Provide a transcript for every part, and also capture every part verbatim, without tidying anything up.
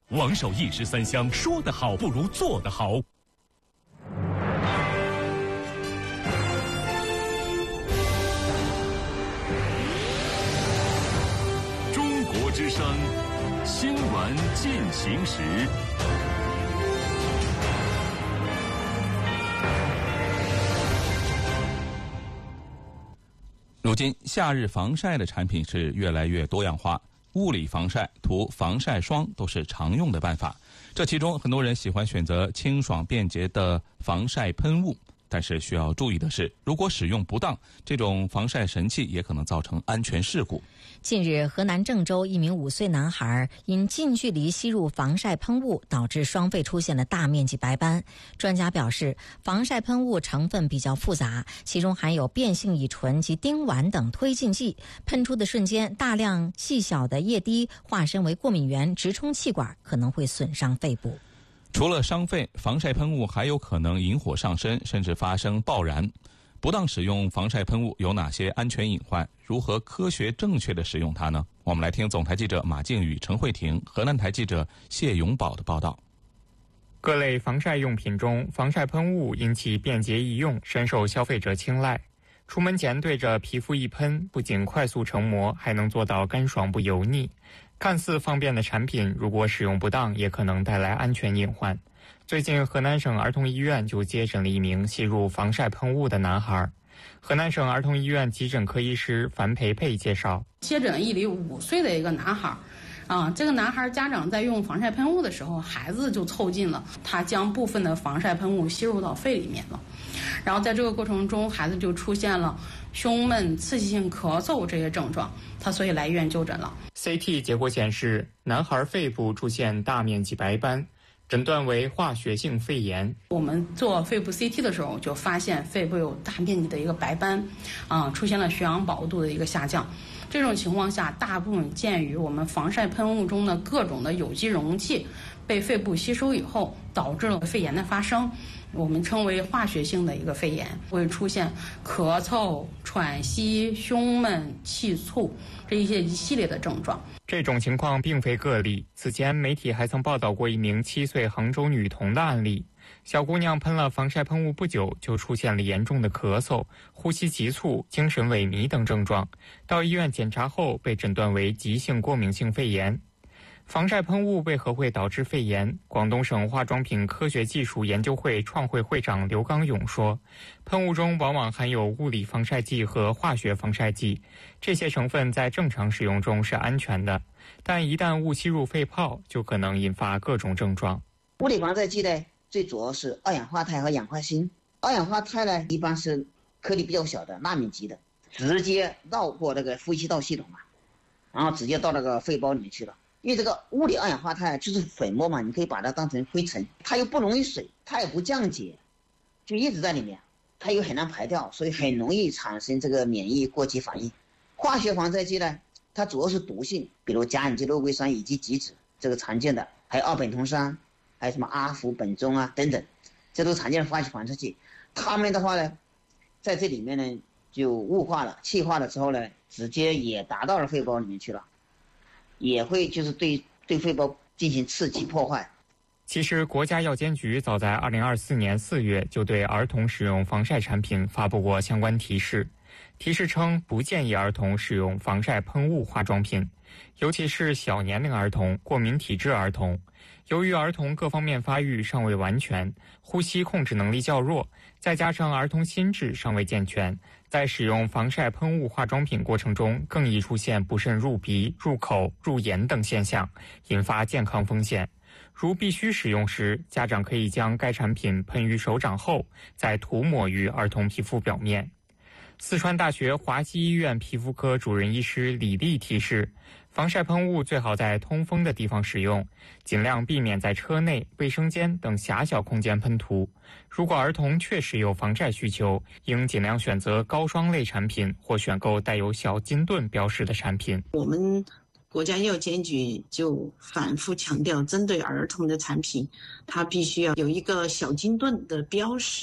王守一石三香，说得好不如做得好。中国之声新闻进行时。 如今，夏日防晒的产品是越来越多样化，物理防晒、涂防晒霜都是常用的办法。这其中，很多人喜欢选择清爽便捷的防晒喷雾。但是需要注意的是，如果使用不当，这种防晒神器也可能造成安全事故。 近日，河南郑州一名五岁男孩因近距离吸入防晒喷雾，导致双肺出现了大面积白斑。专家表示，防晒喷雾成分比较复杂，其中含有变性乙醇及丁烷等推进剂，喷出的瞬间，大量细小的液滴化身为过敏原，直冲气管，可能会损伤肺部。 除了伤肺，防晒喷雾还有可能引火上身，甚至发生爆燃。不当使用防晒喷雾有哪些安全隐患？如何科学正确地使用它呢？我们来听总台记者马静宇、陈慧婷，河南台记者谢永宝的报道。 各类防晒用品中，防晒喷雾因其便捷易用，深受消费者青睐。出门前对着皮肤一喷，不仅快速成膜，还能做到干爽不油腻。看似方便的产品，如果使用不当，也可能带来安全隐患。最近，河南省儿童医院就接诊了一名吸入防晒喷雾的男孩。河南省儿童医院急诊科医师樊培培介绍， 接诊一例五岁的一个男孩。啊，这个男孩家长在用防晒喷雾的时候，孩子就凑近了，他将部分的防晒喷雾吸入到肺里面了。然后在这个过程中，孩子就出现了胸闷、刺激性咳嗽这些症状，他所以来医院就诊了。 C T 结果显示，男孩肺部出现大面积白斑，诊断为化学性肺炎。 我们做肺部 C T 的时候，就发现肺部有大面积的一个白斑，啊，出现了血氧饱和度的一个下降。这种情况下，大部分鉴于我们防晒喷雾中的各种的有机溶剂被肺部吸收以后，导致了肺炎的发生。我们称为化学性的一个肺炎，会出现咳嗽、喘息、胸闷、气促这一些一系列的症状。 这种情况并非个例，此前媒体还曾报道过一名七岁杭州女童的案例。小姑娘喷了防晒喷雾不久，就出现了严重的咳嗽、呼吸急促、精神萎靡等症状，到医院检查后被诊断为急性过敏性肺炎。防晒喷雾为何会导致肺炎？广东省化妆品科学技术研究会创会会长刘刚勇说，喷雾中往往含有物理防晒剂和化学防晒剂，这些成分在正常使用中是安全的，但一旦误吸入肺泡，就可能引发各种症状。 物理防晒剂呢，最主要是二氧化钛和氧化锌。二氧化钛呢，一般是颗粒比较小的纳米级的，直接绕过那个呼吸道系统嘛，然后直接到那个肺包里面去了。因为这个物理二氧化钛就是粉末嘛，你可以把它当成灰尘，它又不溶于水，它也不降解，就一直在里面，它又很难排掉，所以很容易产生这个免疫过激反应。化学防晒剂呢，它主要是毒性，比如甲苯基肉桂酸以及己酯，这个常见的，还有二苯酮酸，还有什么阿氟苯中啊等等，这都常见的化学防晒剂。它们的话呢，在这里面呢就雾化了、气化了之后呢，直接也达到了肺包里面去了。也会就是对对肺包进行刺激破坏。 其实，国家药监局早在二零二四年四月就对儿童使用防晒产品发布过相关提示，提示称不建议儿童使用防晒喷雾化妆品，尤其是小年龄儿童、过敏体质儿童。由于儿童各方面发育尚未完全，呼吸控制能力较弱，再加上儿童心智尚未健全，在使用防晒喷雾化妆品过程中更易出现不慎入鼻、入口、入眼等现象，引发健康风险。如必须使用时，家长可以将该产品喷于手掌后，再涂抹于儿童皮肤表面。四川大学华西医院皮肤科主任医师李丽提示，防晒喷雾最好在通风的地方使用，尽量避免在车内、卫生间等狭小空间喷涂。如果儿童确实有防晒需求，应尽量选择高霜类产品或选购带有小金盾标识的产品。 我们国家药监局就反复强调，针对儿童的产品，它必须要有一个小金盾的标识。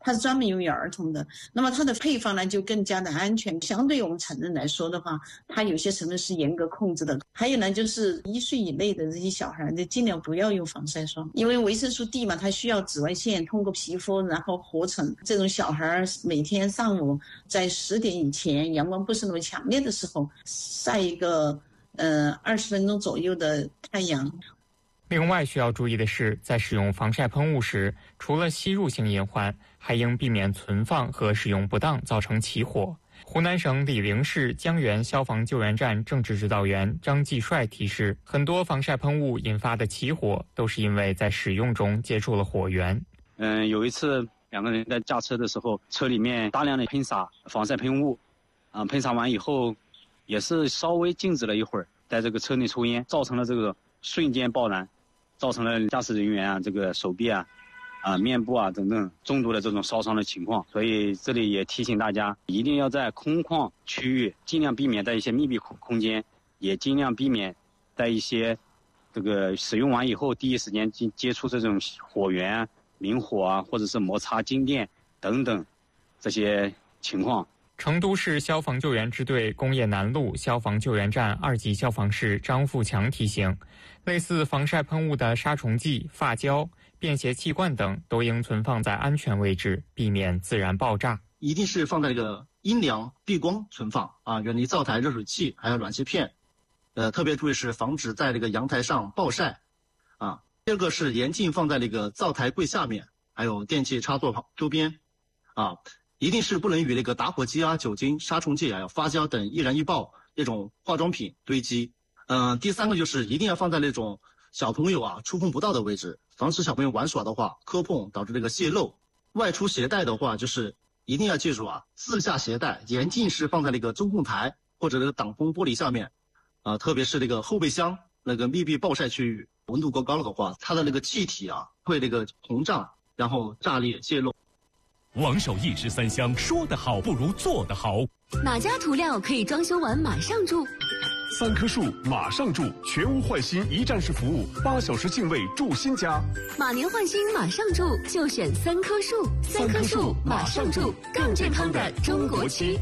它是专门用于儿童的。那么它的配方呢就更加的安全，相对我们成人来说的话，它有些成分是严格控制的。还有呢，就是一岁以内的这些小孩就尽量不要用防晒霜，因为维生素 D 嘛，它需要紫外线通过皮肤然后合成。这种小孩每天上午在十点以前阳光不是那么强烈的时候晒一个呃二十分钟左右的太阳。 另外需要注意的是，在使用防晒喷雾时，除了吸入性隐患，还应避免存放和使用不当造成起火。湖南省醴陵市江源消防救援站政治指导员张继帅提示，很多防晒喷雾引发的起火都是因为在使用中接触了火源。 嗯，有一次两个人在驾车的时候，车里面大量的喷洒防晒喷雾，啊，喷洒完以后也是稍微静止了一会儿，在这个车内抽烟，造成了这个瞬间爆燃，造成了驾驶人员啊这个手臂啊啊面部啊等等重度的这种烧伤的情况。所以这里也提醒大家，一定要在空旷区域尽量避免在一些密闭空空间，也尽量避免在一些这个使用完以后第一时间接接触这种火源、明火啊，或者是摩擦静电等等这些情况。 成都市消防救援支队工业南路消防救援站二级消防士张富强提醒，类似防晒喷雾的杀虫剂、发胶、便携气罐等都应存放在安全位置，避免自然爆炸。 一定是放在这个阴凉避光存放啊，远离灶台、热水器还有暖气片。呃，特别注意是防止在这个阳台上暴晒啊。第二个是严禁放在那个灶台柜下面，还有电器插座旁周边啊。一定是不能与那个打火机啊、酒精、杀虫剂还有发胶等易燃易爆那种化妆品堆积。嗯、呃，第三个就是一定要放在那种小朋友啊触碰不到的位置，防止小朋友玩耍的话磕碰导致这个泄漏。外出携带的话，就是一定要记住啊，自下携带严禁是放在那个中控台或者那个挡风玻璃下面啊，特别是那个后备箱那个密闭暴晒区域，温度过高了的话，它的那个气体啊会那个膨胀，然后炸裂泄漏。 王守义十三香，说得好不如做得好。 哪家涂料可以装修完马上住？ 三棵树马上住，全屋换新一站式服务，八小时净位住新家。 马年换新马上住，就选三棵树。三棵树马上住，更健康的中国区。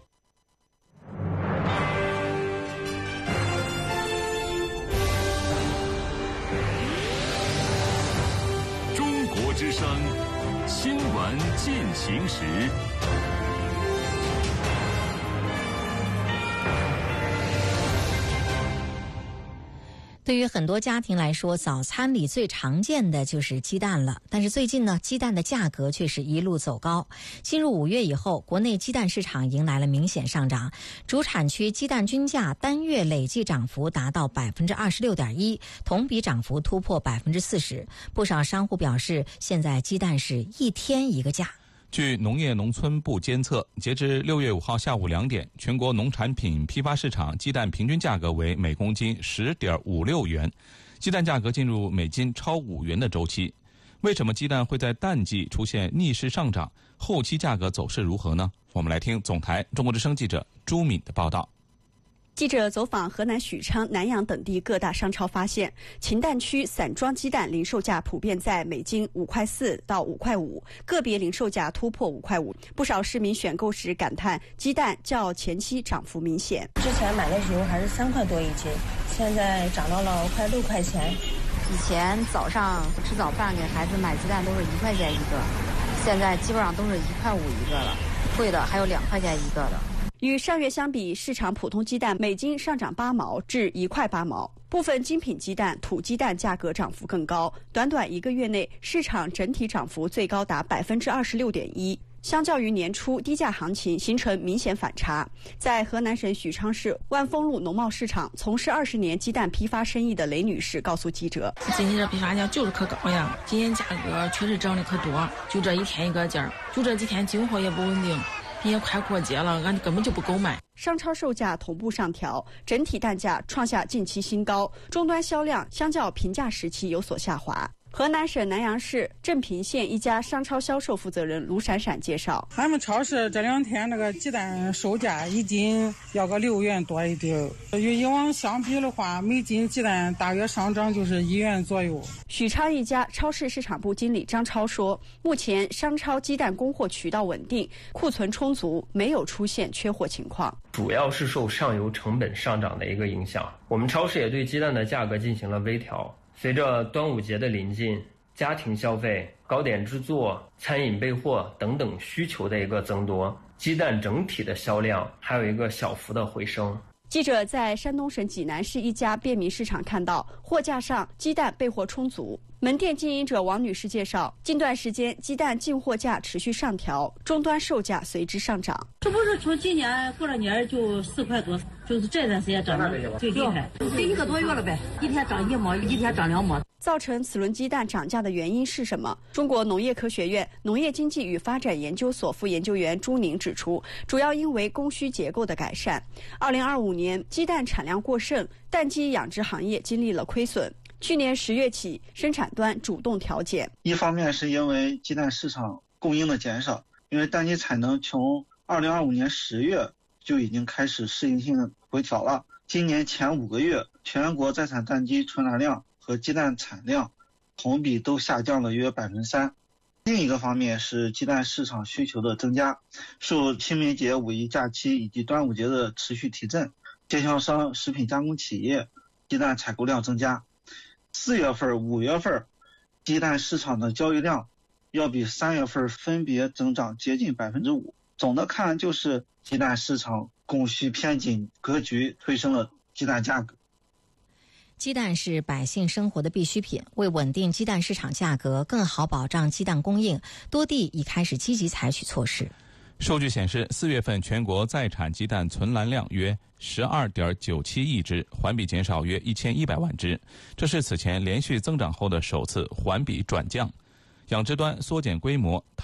中国之声。新闻进行时。 对于很多家庭来说，早餐里最常见的就是鸡蛋了。但是最近呢，鸡蛋的价格却是一路走高。进入五月以后，国内鸡蛋市场迎来了明显上涨，主产区鸡蛋均价单月累计涨幅达到百分之二十六点一，同比涨幅突破百分之四十。不少商户表示，现在鸡蛋是一天一个价。 据农业农村部监测，截至六月五号下午两点，全国农产品批发市场鸡蛋平均价格为每公斤十点五六元，鸡蛋价格进入每斤超五元的周期。为什么鸡蛋会在淡季出现逆势上涨？后期价格走势如何呢？我们来听总台中国之声记者朱敏的报道。 记者走访河南许昌、南阳等地各大商超发现，秦蛋区散装鸡蛋零售价普遍在每斤五块四到五块五，个别零售价突破五块五。不少市民选购时感叹，鸡蛋较前期涨幅明显。 之前买的时候还是三块多一斤，现在涨到了快六块钱。 以前早上吃早饭给孩子买鸡蛋都是一块钱一个，现在基本上都是一块五一个了，贵的还有两块钱一个的。 与上月相比，市场普通鸡蛋每斤上涨八毛至一块八毛，部分精品鸡蛋、土鸡蛋价格涨幅更高。短短一个月内，市场整体涨幅最高达百分之二十六点一。相较于年初低价行情，形成明显反差。在河南省许昌市万丰路农贸市场从事二十年鸡蛋批发生意的雷女士告诉记者：“ 今天这批发价就是可高呀，今天价格确实涨得可多，就这一天一个价，就这几天进货也不稳定。”也快过节了，俺根本就不够卖。 商超售价同步上调，整体蛋价创下近期新高，终端销量相较平价时期有所下滑。 河南省南阳市镇平县一家商超销售负责人卢闪闪介绍， 俺们超市这两天那个鸡蛋售价一斤要个六元多一点，与以往相比的话，每斤鸡蛋大约上涨就是一元左右。 许昌一家超市市场部经理张超说，目前商超鸡蛋供货渠道稳定，库存充足，没有出现缺货情况。 主要是受上游成本上涨的一个影响，我们超市也对鸡蛋的价格进行了微调。随着端午节的临近，家庭消费、糕点制作、餐饮备货等等需求的一个增多，鸡蛋整体的销量还有一个小幅的回升。 记者在山东省济南市一家便民市场看到，货架上鸡蛋备货充足。门店经营者王女士介绍，近段时间鸡蛋进货价持续上调，终端售价随之上涨。 这不是从今年过了年就四块多，就是这段时间涨得最厉害，这一个多月了呗，一天涨一毛，一天涨两毛。 造成此轮鸡蛋涨价的原因是什么？中国农业科学院农业经济与发展研究所副研究员朱宁指出，主要因为供需结构的改善。二零二五年鸡蛋产量过剩，蛋鸡养殖行业经历了亏损。去年十月起，生产端主动调减。 一方面是因为鸡蛋市场供应的减少，因为蛋鸡产能从二零二五年十月就已经开始适应性回调了。今年前五个月，全国在产蛋鸡存栏量和鸡蛋产量同比都下降了约百分之三。另一个方面是鸡蛋市场需求的增加，受清明节、五一假期以及端午节的持续提振，经销商、食品加工企业鸡蛋采购量增加。四月份、五月份，鸡蛋市场的交易量要比三月份分别增长接近百分之五。总的看，就是鸡蛋市场供需偏紧格局推升了鸡蛋价格。 鸡蛋是百姓生活的必需品，为稳定鸡蛋市场价格，更好保障鸡蛋供应，多地已开始积极采取措施。 数据显示，四月份全国在产鸡蛋存栏量约十二点九七亿只，环比减少约一千一百万只，这是此前连续增长后的首次环比转降。养殖端缩减规模。